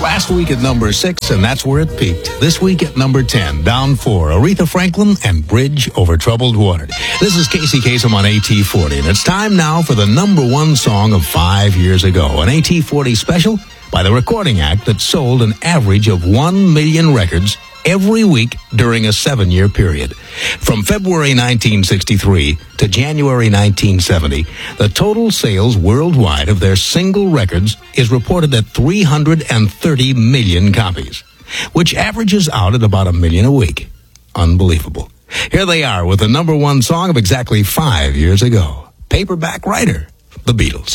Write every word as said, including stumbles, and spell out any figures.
Last week at number six, and that's where it peaked. This week at number ten, down four, Aretha Franklin and Bridge Over Troubled Water. This is Casey Kasem on A T forty, and it's time now for the number one song of five years ago, an A T forty special by the Recording Act that sold an average of one million records every week during a seven-year period. From February nineteen sixty-three to January nineteen seventy, the total sales worldwide of their single records is reported at three hundred thirty million copies, which averages out at about a million a week. Unbelievable. Here they are with the number one song of exactly five years ago. Paperback Writer, The Beatles.